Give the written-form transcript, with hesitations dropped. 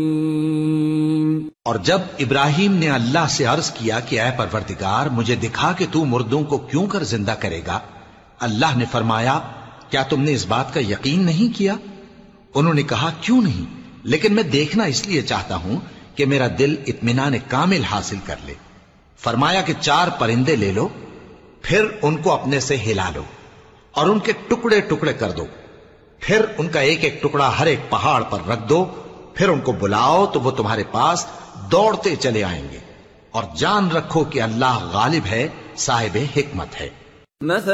और जब इब्राहिम ने अल्लाह से अर्ज किया कि ऐ परवरदिगार, मुझे दिखा कि तू मुर्दों को क्यों कर जिंदा करेगा, अल्लाह ने फरमाया, क्या तुमने इस बात का यकीन नहीं किया? उन्होंने कहा, क्यों नहीं, लेकिन मैं देखना इसलिए चाहता हूं कि मेरा दिल इत्मीनान कामिल हासिल कर ले। फरमाया कि 4 परिंदे ले लो, फिर उनको अपने से हिला लो और उनके टुकड़े टुकड़े कर दो, फिर उनका एक एक टुकड़ा हर एक पहाड़ पर रख दो, फिर उनको बुलाओ तो वो तुम्हारे पास दौड़ते चले आएंगे। और जान रखो कि अल्लाह गालिब है, साहिब हिकमत है।